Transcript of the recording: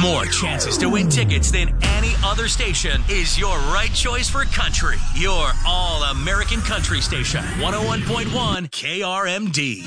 More chances to win tickets than any other station is your right choice for country. Your all-American country station. 101.1 KRMD.